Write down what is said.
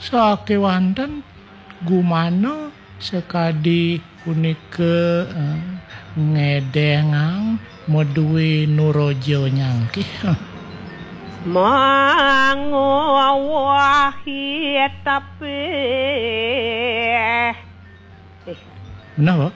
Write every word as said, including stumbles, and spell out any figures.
sakewanten gumana sekadi punika uh, ngedengang meduwe nuraja nyangkih. Mangowahi tapi eh menapa